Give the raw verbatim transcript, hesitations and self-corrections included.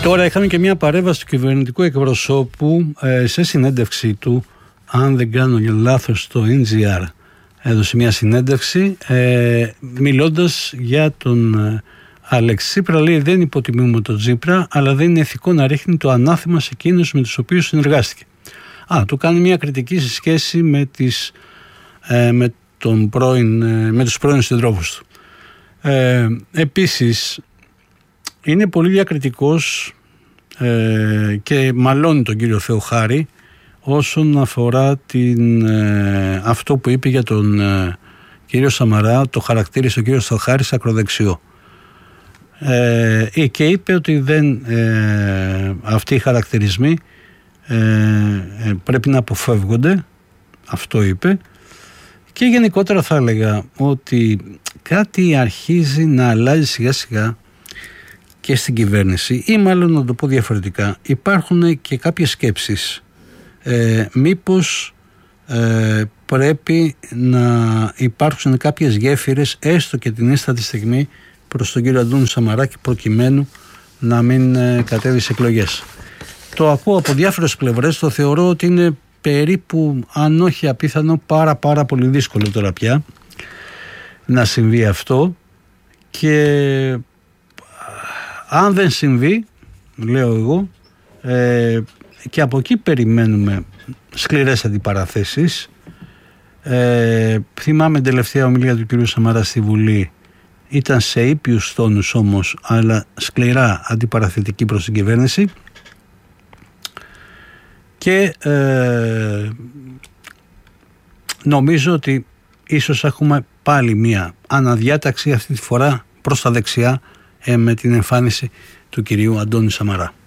Τώρα είχαμε και μια παρέμβαση του κυβερνητικού εκπροσώπου ε, σε συνέντευξή του, αν δεν κάνω λάθος, στο εν τζι αρ. Έδωσε μια συνέντευξη ε, μιλώντας για τον ε, Αλέξη Τσίπρα. Λέει: δεν υποτιμούμε τον Τσίπρα, αλλά δεν είναι ηθικό να ρίχνει το ανάθεμα σε εκείνους με τους οποίους συνεργάστηκε. Α, του κάνει μια κριτική σε σχέση με, τις, ε, με, τον πρώην, ε, με τους πρώην συντρόφους του. Ε, επίσης, είναι πολύ διακριτικός ε, και μαλώνει τον κύριο Θεοχάρη όσον αφορά την, ε, αυτό που είπε για τον ε, κύριο Σαμαρά, το χαρακτήρισε ο κύριος Θεοχάρης ακροδεξιό. Ε, και είπε ότι δεν, ε, αυτοί οι χαρακτηρισμοί ε, ε, πρέπει να αποφεύγονται, αυτό είπε. Και γενικότερα θα έλεγα ότι κάτι αρχίζει να αλλάζει σιγά σιγά και στην κυβέρνηση, ή μάλλον να το πω διαφορετικά, υπάρχουν και κάποιες σκέψεις ε, μήπως ε, πρέπει να υπάρξουν κάποιες γέφυρες έστω και την ίστατη στιγμή προς τον κύριο Αντώνη Σαμαράκη προκειμένου να μην ε, κατέβει σε εκλογές. Το ακούω από διάφορες πλευρές, το θεωρώ ότι είναι περίπου, αν όχι απίθανο, πάρα πάρα πολύ δύσκολο τώρα πια να συμβεί αυτό, και αν δεν συμβεί, λέω εγώ, ε, και από εκεί περιμένουμε σκληρές αντιπαραθέσεις. Ε, θυμάμαι την τελευταία ομιλία του κ. Σαμαρά στη Βουλή, ήταν σε ήπιους τόνους όμως, αλλά σκληρά αντιπαραθετική προς την κυβέρνηση, και ε, νομίζω ότι ίσως έχουμε πάλι μία αναδιάταξη, αυτή τη φορά προς τα δεξιά, ε, με την εμφάνιση του κυρίου Αντώνη Σαμαρά.